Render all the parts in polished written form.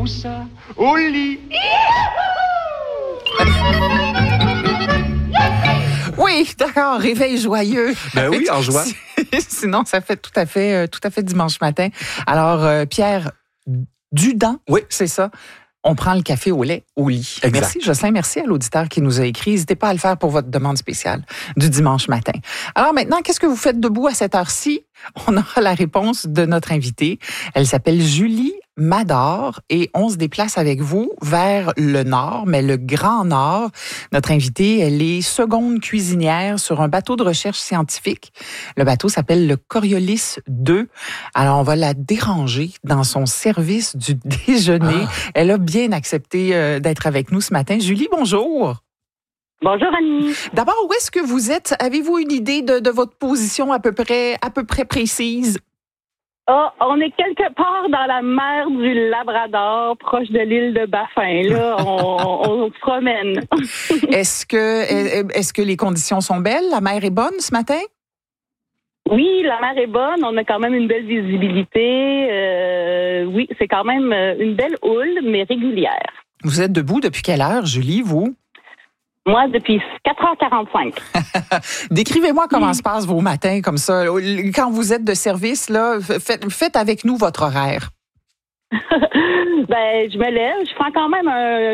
où ça? Au lit. Oui, d'accord, réveil joyeux. Ben oui, en joie. Sinon, ça fait tout à fait dimanche matin. Alors, Pierre Dudant, Oui. c'est ça. On prend le café au lait au lit. Exact. Merci, Jocelyn. Merci à l'auditeur qui nous a écrit. N'hésitez pas à le faire pour votre demande spéciale du dimanche matin. Alors maintenant, qu'est-ce que vous faites debout à cette heure-ci? On aura la réponse de notre invitée. Elle s'appelle Julie Mador et on se déplace avec vous vers le nord, mais le Grand Nord. Notre invitée, elle est seconde cuisinière sur un bateau de recherche scientifique. Le bateau s'appelle le Coriolis 2. Alors, on va la déranger dans son service du déjeuner. Elle a bien accepté d'être avec nous ce matin. Julie, bonjour. Bonjour Annie. D'abord, où est-ce que vous êtes? Avez-vous une idée de votre position à peu près précise? On est quelque part dans la mer du Labrador, proche de l'île de Baffin. Là, on se promène. Est-ce que les conditions sont belles? La mer est bonne ce matin? Oui, la mer est bonne. On a quand même une belle visibilité. Oui, c'est quand même une belle houle, mais régulière. Vous êtes debout depuis quelle heure, Julie, vous? Moi, depuis 4h45. Décrivez-moi comment se passent vos matins comme ça. Quand vous êtes de service, là, faites avec nous votre horaire. Je me lève. Je prends quand même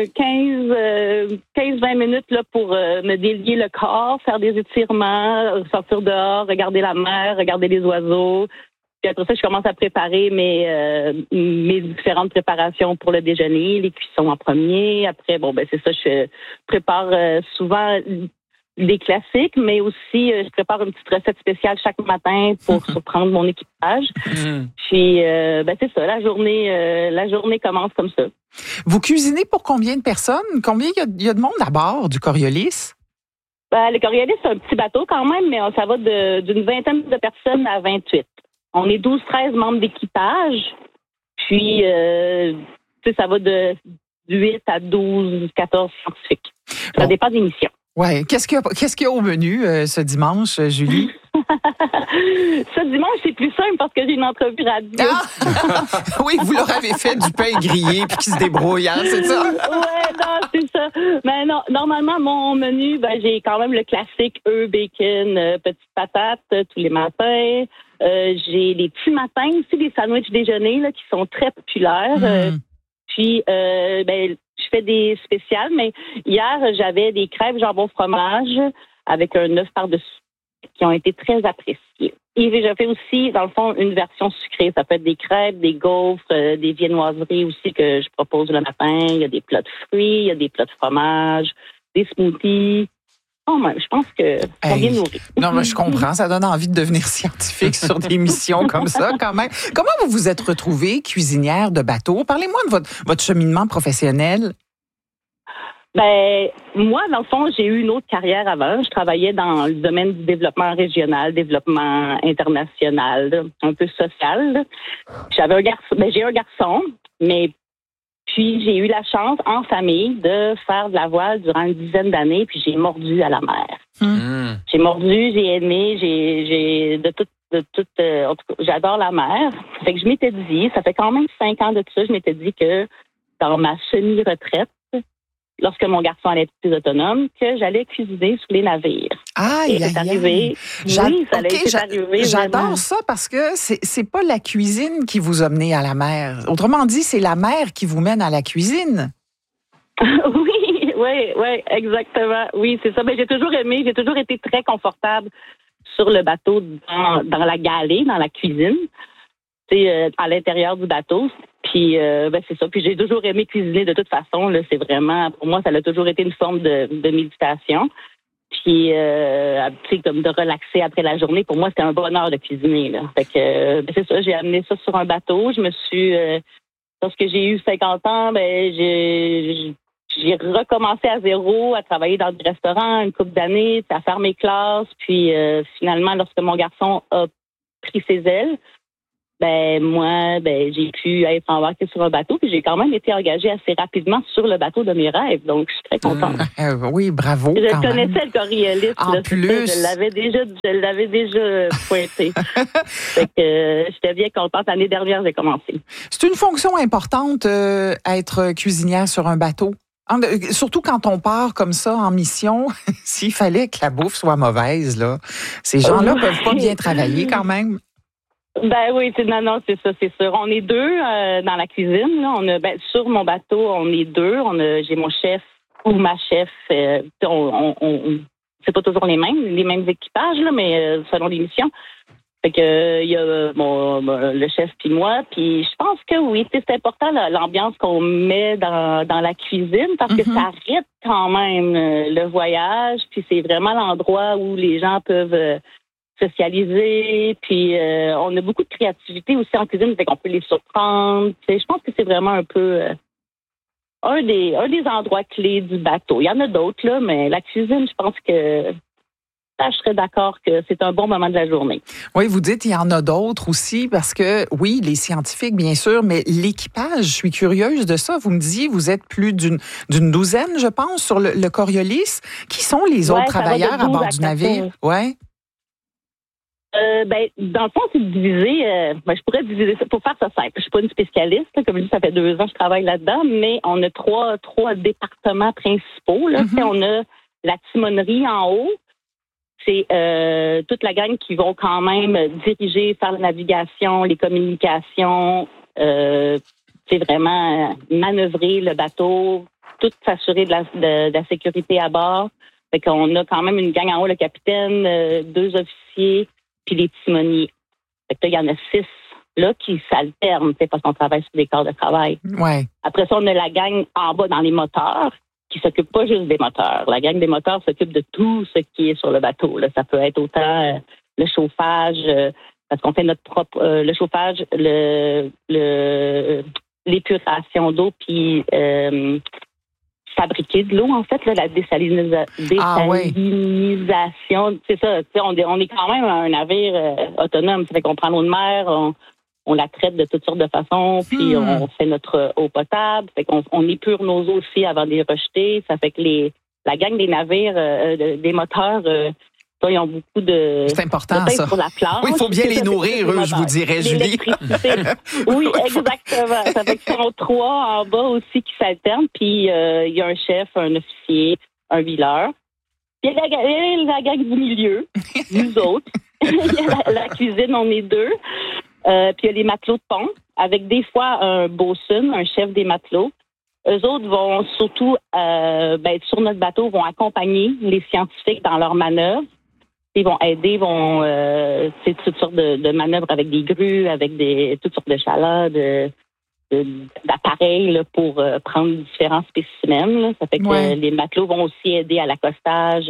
15-20 minutes là, pour me délier le corps, faire des étirements, sortir dehors, regarder la mer, regarder les oiseaux. Puis après ça, je commence à préparer mes différentes préparations pour le déjeuner, les cuissons en premier. Après, c'est ça, je prépare souvent des classiques, mais aussi je prépare une petite recette spéciale chaque matin pour surprendre mon équipage. Puis, c'est ça, la journée commence comme ça. Vous cuisinez pour combien de personnes? Combien il y a de monde à bord du Coriolis? Le Coriolis, c'est un petit bateau quand même, mais ça va d'une vingtaine de personnes à 28. On est 12-13 membres d'équipage, puis ça va de 8 à 12, 14 scientifiques. Ça dépend des missions. Ouais. Qu'est-ce qu'il y a au menu ce dimanche, Julie? Ce dimanche, c'est plus simple parce que j'ai une entrevue radio. Ah! Oui, vous leur avez fait du pain grillé puis qui se débrouille, hein, c'est ça? Ouais, non, c'est ça. Mais non, normalement, mon menu, j'ai quand même le classique œufs, bacon, petites patates tous les matins. J'ai les petits matins aussi, des sandwichs déjeuner là, qui sont très populaires. Puis, je fais des spéciales, mais hier, j'avais des crêpes jambon fromage avec un œuf par-dessus qui ont été très appréciés. Et je fais aussi, dans le fond, une version sucrée. Ça peut être des crêpes, des gaufres, des viennoiseries aussi que je propose le matin. Il y a des plats de fruits, il y a des plats de fromage, des smoothies. Je pense que on est bien nourri. Non, mais je comprends. Ça donne envie de devenir scientifique sur des missions comme ça, quand même. Comment vous vous êtes retrouvée cuisinière de bateau? Parlez-moi de votre cheminement professionnel. Moi, dans le fond, j'ai eu une autre carrière avant. Je travaillais dans le domaine du développement régional, développement international, un peu social. J'avais un garçon, j'ai un garçon, mais puis j'ai eu la chance en famille de faire de la voile durant une dizaine d'années, puis j'ai mordu à la mer. J'ai mordu, j'ai aimé, en tout cas, j'adore la mer. Fait que je m'étais dit, ça fait quand même 5 ans de ça, je m'étais dit que dans ma semi-retraite, lorsque mon garçon allait être plus autonome, que j'allais cuisiner sous les navires. C'est arrivé. Oui, ça allait arrivé. J'adore vraiment. ça parce que c'est pas la cuisine qui vous a mené à la mer. Autrement dit, c'est la mer qui vous mène à la cuisine. Oui, exactement. Oui, c'est ça. J'ai toujours aimé, j'ai toujours été très confortable sur le bateau, dans la galée, dans la cuisine, à l'intérieur du bateau. Puis, c'est ça. Puis, j'ai toujours aimé cuisiner de toute façon. Là, c'est vraiment, pour moi, ça a toujours été une forme de méditation. Puis, comme de relaxer après la journée. Pour moi, c'était un bonheur de cuisiner. Là. Fait que, c'est ça. J'ai amené ça sur un bateau. Je me suis, lorsque j'ai eu 50 ans, j'ai recommencé à zéro, à travailler dans des restaurants une couple d'années, à faire mes classes. Puis, finalement, lorsque mon garçon a pris ses ailes, moi, j'ai pu être embarquée sur un bateau, puis j'ai quand même été engagée assez rapidement sur le bateau de mes rêves, donc je suis très contente. Oui, bravo. Je connaissais le Coriolis. En plus. Je l'avais déjà pointé. Fait que j'étais bien contente. L'année dernière, j'ai commencé. C'est une fonction importante, être cuisinière sur un bateau. Surtout quand on part comme ça en mission, s'il fallait que la bouffe soit mauvaise, là, ces gens-là peuvent pas bien travailler quand même. Oui, non, c'est ça, c'est sûr. On est deux dans la cuisine. Là. Sur mon bateau, on est deux. J'ai mon chef ou ma chef. C'est pas toujours les mêmes équipages, là, mais selon les missions. Fait que il y a le chef puis moi. Puis je pense que oui, c'est important l'ambiance qu'on met dans la cuisine parce que ça rythme quand même le voyage. Puis c'est vraiment l'endroit où les gens peuvent socialiser, puis on a beaucoup de créativité aussi en cuisine, fait qu'on peut les surprendre. Je pense que c'est vraiment un peu un des endroits clés du bateau. Il y en a d'autres, là, mais la cuisine, je pense que je serais d'accord que c'est un bon moment de la journée. Oui, vous dites il y en a d'autres aussi, parce que, oui, les scientifiques, bien sûr, mais l'équipage, je suis curieuse de ça. Vous me disiez, vous êtes plus d'une douzaine, je pense, sur le Coriolis. Qui sont les autres travailleurs à bord du navire? Ouais. Dans le fond, c'est divisé. Je pourrais diviser ça pour faire ça simple. Je suis pas une spécialiste. Là, comme je dis, ça fait 2 ans que je travaille là-dedans, mais on a trois départements principaux. Là. On a la timonerie en haut. C'est toute la gang qui vont quand même diriger, faire la navigation, les communications. C'est vraiment manœuvrer le bateau, tout s'assurer de la sécurité à bord. Fait qu'on a quand même une gang en haut, le capitaine, 2 officiers, puis les timoniers. Fait que là, il y en a 6 là qui s'alternent, parce qu'on travaille sur des corps de travail. Ouais. Après ça, on a la gang en bas dans les moteurs qui s'occupe pas juste des moteurs. La gang des moteurs s'occupe de tout ce qui est sur le bateau. Là. Ça peut être autant le chauffage, parce qu'on fait notre propre le chauffage, l'épuration d'eau, puis fabriquer de l'eau, en fait, là, la désalinisation. C'est ça. On est quand même un navire autonome. Ça fait qu'on prend l'eau de mer, on la traite de toutes sortes de façons, puis on fait notre eau potable. Ça fait qu'on épure nos eaux aussi avant de les rejeter. Ça fait que la gang des navires, des moteurs, ils ont beaucoup de... C'est important, ça. Sur la planche. Oui, il faut bien les nourrir, eux, je vous dirais, Julie. Oui, exactement. Ça fait qu'ils sont 3 en bas aussi qui s'alternent, puis il y a un chef, un officier, un vileur. Puis il y a la gang du milieu, nous autres. Il y a la cuisine, on est 2. Puis il y a les matelots de pont, avec des fois un bosun, un chef des matelots. Eux autres vont surtout, sur notre bateau, vont accompagner les scientifiques dans leurs manœuvres. Ils vont aider, toutes sortes de manœuvres avec des grues, avec toutes sortes de chalas, d'appareils là, pour prendre différents spécimens. Là. Ça fait que les matelots vont aussi aider à l'accostage,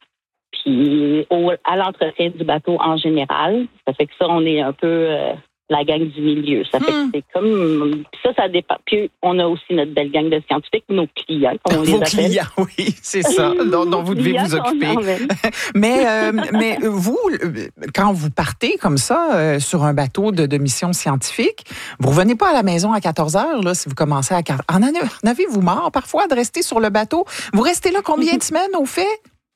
puis à l'entretien du bateau en général. Ça fait que ça, on est un peu la gang du milieu. Ça fait que c'est comme... Ça dépend. Puis on a aussi notre belle gang de scientifiques, nos clients, comme on les appelle. Vos clients, oui, c'est ça, dont vous devez vous occuper. Mais vous, quand vous partez comme ça sur un bateau de mission scientifique, vous revenez pas à la maison à 14 heures, là, si vous commencez à... En avez-vous marre parfois de rester sur le bateau? Vous restez là combien de semaines au fait?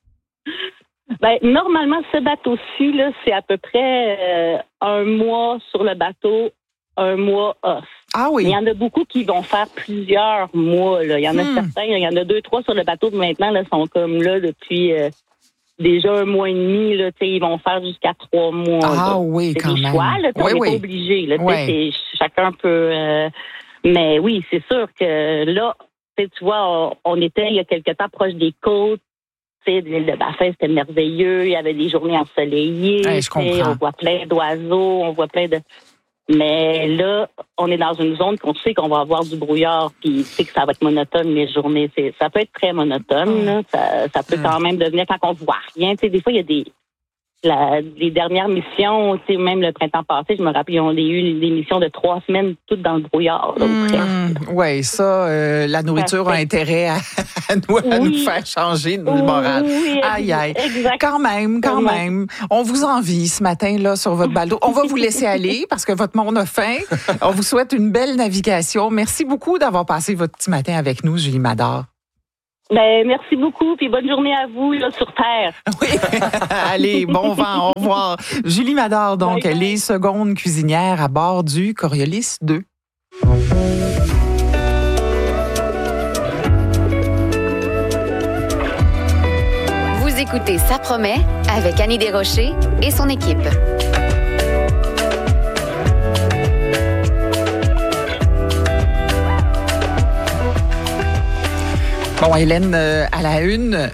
Normalement, ce bateau-ci, là, c'est à peu près 1 mois sur le bateau, 1 mois off. Ah oui. Il y en a beaucoup qui vont faire plusieurs mois. Là. Il y en a certains, il y en a 2, 3 sur le bateau maintenant, là, sont comme là depuis déjà 1 mois et demi. Là, ils vont faire jusqu'à 3 mois. Ah là. Oui, c'est quand des même. choix, là, on n'est pas obligé. Là, chacun peut... mais oui, c'est sûr que là, tu vois, on était il y a quelque temps proche des côtes. L'île de Baffin, c'était merveilleux. Il y avait des journées ensoleillées. Je comprends. On voit plein d'oiseaux, on voit plein de... Mais là, on est dans une zone qu'on sait qu'on va avoir du brouillard, puis que ça va être monotone les journées. Ça peut être très monotone. Là. Ça peut quand même devenir, quand on voit rien. Des fois, il y a les dernières missions, tu sais, même le printemps passé, je me rappelle, ils ont eu des missions de 3 semaines, toutes dans le brouillard. Oui, ça, la nourriture a intérêt à nous faire changer de morale. Oui, aïe. Exact. Quand même. On vous envie ce matin là sur votre balado. On va vous laisser aller parce que votre monde a faim. On vous souhaite une belle navigation. Merci beaucoup d'avoir passé votre petit matin avec nous, Julie Mador. Ben, merci beaucoup, puis bonne journée à vous là, sur Terre. Oui, allez, bon vent, au revoir. Julie Mador, donc, Bye. Elle est seconde cuisinière à bord du Coriolis 2. Vous écoutez Ça promet avec Annie Desrochers et son équipe. Bon, Hélène, à la une,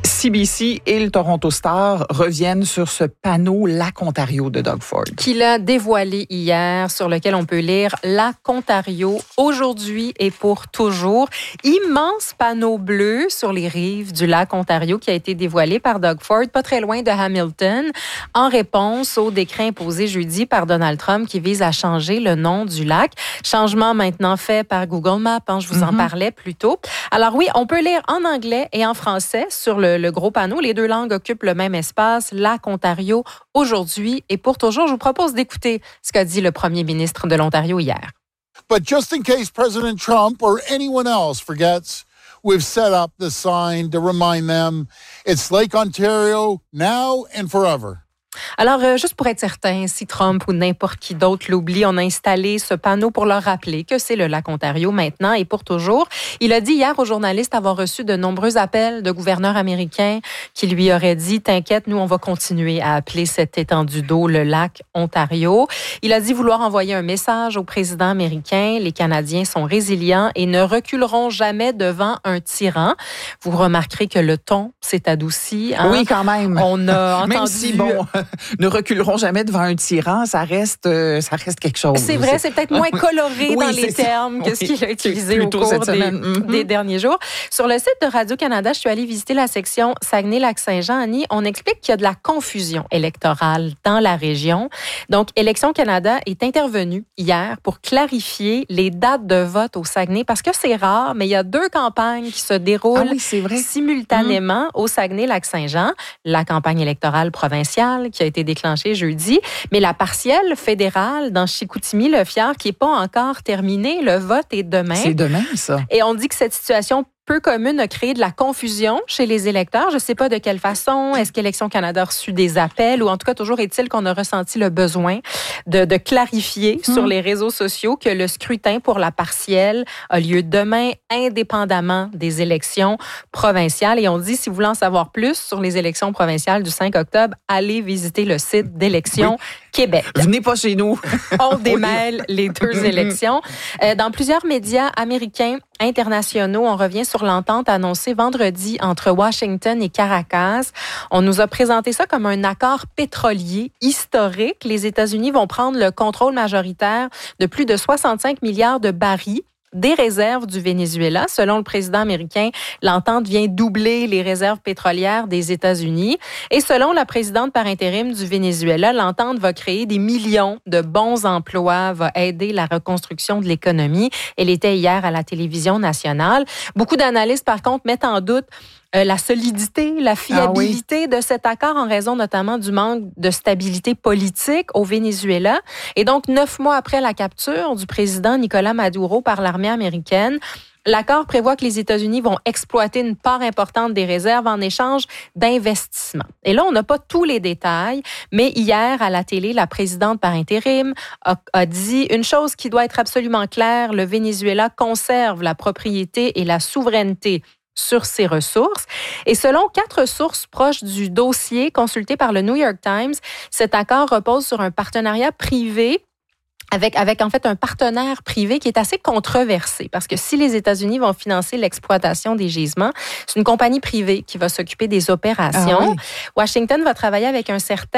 CBC et le Toronto Star reviennent sur ce panneau Lac Ontario de Doug Ford. Qu'il a dévoilé hier, sur lequel on peut lire Lac Ontario, aujourd'hui et pour toujours. Immense panneau bleu sur les rives du lac Ontario qui a été dévoilé par Doug Ford, pas très loin de Hamilton, en réponse au décret imposé jeudi par Donald Trump qui vise à changer le nom du lac. Changement maintenant fait par Google Maps, je vous en parlais plus tôt. Alors oui, on peut lire en anglais et en français sur le gros panneau. Les deux langues occupent le même espace. Lac Ontario, aujourd'hui et pour toujours. Je vous propose d'écouter ce qu'a dit le premier ministre de l'Ontario hier. But just in case President Trump or anyone else forgets, we've set up the sign to remind them it's Lake Ontario now and forever. Alors, juste pour être certain, si Trump ou n'importe qui d'autre l'oublie, on a installé ce panneau pour leur rappeler que c'est le lac Ontario maintenant et pour toujours. Il a dit hier aux journalistes avoir reçu de nombreux appels de gouverneurs américains qui lui auraient dit « T'inquiète, nous, on va continuer à appeler cette étendue d'eau le lac Ontario ». Il a dit vouloir envoyer un message au président américain. Les Canadiens sont résilients et ne reculeront jamais devant un tyran. Vous remarquerez que le ton s'est adouci. Oui, quand même. On a entendu... Même si, ne reculeront jamais devant un tyran, ça reste quelque chose. C'est vrai, c'est peut-être moins coloré dans les termes que ce qu'il a utilisé au cours des derniers jours. Sur le site de Radio-Canada, je suis allée visiter la section Saguenay-Lac-Saint-Jean. Annie, on explique qu'il y a de la confusion électorale dans la région. Donc, Élections Canada est intervenu hier pour clarifier les dates de vote au Saguenay parce que c'est rare, mais il y a 2 campagnes qui se déroulent simultanément au Saguenay-Lac-Saint-Jean. La campagne électorale provinciale qui a été déclenchée jeudi, mais la partielle fédérale dans Chicoutimi-Le-Fier qui n'est pas encore terminée. Le vote est demain. C'est demain, ça. Et on dit que cette situation peu commune a créé de la confusion chez les électeurs. Je ne sais pas de quelle façon. Est-ce qu'Élections Canada a reçu des appels ou en tout cas, toujours est-il qu'on a ressenti le besoin de clarifier sur les réseaux sociaux que le scrutin pour la partielle a lieu demain indépendamment des élections provinciales. Et on dit, si vous voulez en savoir plus sur les élections provinciales du 5 octobre, allez visiter le site d'Élections Québec. Venez pas chez nous. On démêle les 2 élections. Dans plusieurs médias américains internationaux, on revient sur l'entente annoncée vendredi entre Washington et Caracas. On nous a présenté ça comme un accord pétrolier historique. Les États-Unis vont prendre le contrôle majoritaire de plus de 65 milliards de barils des réserves du Venezuela. Selon le président américain, l'entente vient doubler les réserves pétrolières des États-Unis. Et selon la présidente par intérim du Venezuela, l'entente va créer des millions de bons emplois, va aider la reconstruction de l'économie. Elle était hier à la télévision nationale. Beaucoup d'analystes, par contre, mettent en doute la solidité, la fiabilité de cet accord en raison notamment du manque de stabilité politique au Venezuela. Et donc, 9 mois après la capture du président Nicolás Maduro par l'armée américaine, l'accord prévoit que les États-Unis vont exploiter une part importante des réserves en échange d'investissements. Et là, on n'a pas tous les détails, mais hier, à la télé, la présidente par intérim a dit une chose qui doit être absolument claire, le Venezuela conserve la propriété et la souveraineté sur ses ressources. Et selon 4 sources proches du dossier consulté par le New York Times, cet accord repose sur un partenariat privé avec en fait un partenaire privé qui est assez controversé parce que si les États-Unis vont financer l'exploitation des gisements, c'est une compagnie privée qui va s'occuper des opérations. Washington va travailler avec un certain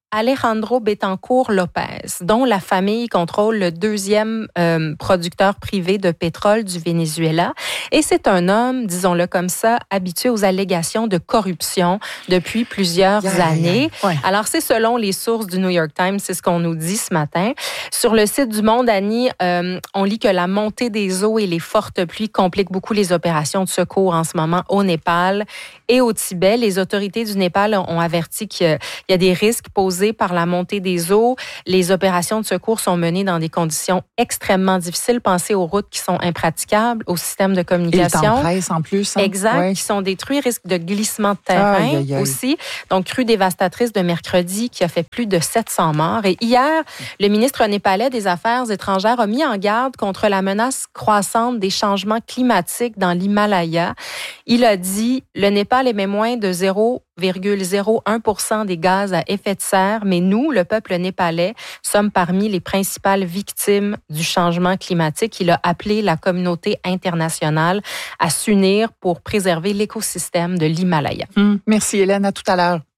Alejandro Betancourt Lopez, dont la famille contrôle le deuxième producteur privé de pétrole du Venezuela. Et c'est un homme, disons-le comme ça, habitué aux allégations de corruption depuis plusieurs années. Ouais. Alors, c'est selon les sources du New York Times, c'est ce qu'on nous dit ce matin. Sur le site du Monde, Annie, on lit que la montée des eaux et les fortes pluies compliquent beaucoup les opérations de secours en ce moment au Népal et au Tibet. Les autorités du Népal ont averti qu'il y a des risques posés par la montée des eaux. Les opérations de secours sont menées dans des conditions extrêmement difficiles. Pensez aux routes qui sont impraticables, aux systèmes de communication. Et le temps presse en plus. Hein? Exact, qui sont détruits, risque de glissement de terrain aussi. Donc, crue dévastatrice de mercredi qui a fait plus de 700 morts. Et hier, le ministre népalais des Affaires étrangères a mis en garde contre la menace croissante des changements climatiques dans l'Himalaya. Il a dit, le Népal émet moins de 0,01% des gaz à effet de serre, mais nous, le peuple népalais, sommes parmi les principales victimes du changement climatique. Il a appelé la communauté internationale à s'unir pour préserver l'écosystème de l'Himalaya. Merci Hélène, à tout à l'heure.